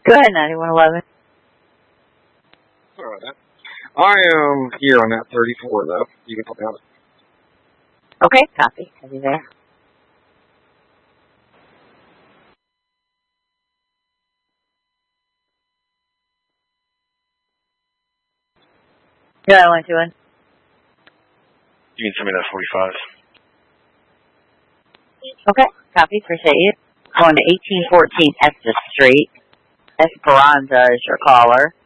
Go ahead, 9111. Sorry about that. I am here on that 34, though. You can help me out. Okay, copy. Have you there? Yeah, 121. You can send me that 45. Okay, copy. Appreciate you. Going to 1814 Estes Street. Esperanza is your caller.